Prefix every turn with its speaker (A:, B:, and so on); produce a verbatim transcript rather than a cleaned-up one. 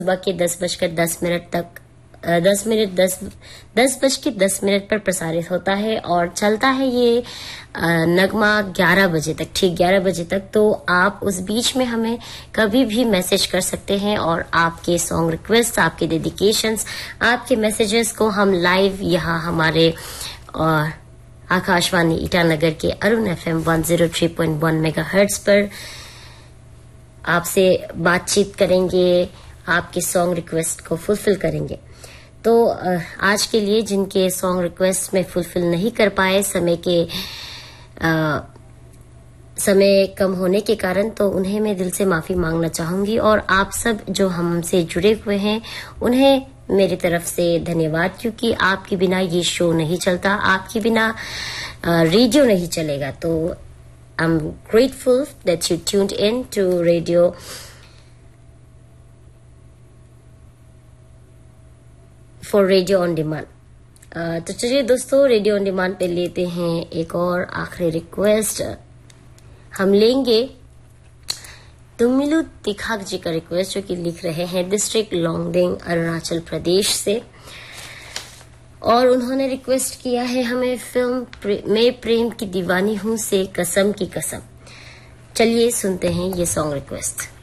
A: सुबह के दस बजकर दस मिनट तक दस मिनट दस दस बज के दस मिनट पर प्रसारित होता है और चलता है ये नगमा ग्यारह बजे तक, ठीक ग्यारह बजे तक। तो आप उस बीच में हमें कभी भी मैसेज कर सकते हैं और आपके सॉन्ग रिक्वेस्ट, आपके डेडिकेशंस, आपके मैसेजेस को हम लाइव यहाँ हमारे और आकाशवाणी ईटानगर के Arun FM one zero three point one megahertz पर आपसे बातचीत करेंगे, आपके सॉन्ग रिक्वेस्ट को फुलफिल करेंगे। तो आज के लिए जिनके सॉन्ग रिक्वेस्ट में फुलफिल नहीं कर पाए समय के आ, समय कम होने के कारण, तो उन्हें मैं दिल से माफी मांगना चाहूंगी। और आप सब जो हमसे जुड़े हुए हैं उन्हें मेरी तरफ से धन्यवाद, क्योंकि आपके बिना ये शो नहीं चलता, आपके बिना रेडियो नहीं चलेगा। तो I am grateful that you tuned in to radio for radio on demand. तो चलिए दोस्तों, रेडियो ऑन डिमांड पे लेते हैं एक और आखिरी रिक्वेस्ट। हम लेंगे तुमिलु तिखाक जी का रिक्वेस्ट, जो कि लिख रहे हैं डिस्ट्रिक्ट लोंगडिंग अरुणाचल प्रदेश से, और उन्होंने रिक्वेस्ट किया है हमें फिल्म प्रे, मैं प्रेम की दीवानी हूं से कसम की कसम। चलिए सुनते हैं ये सॉन्ग रिक्वेस्ट।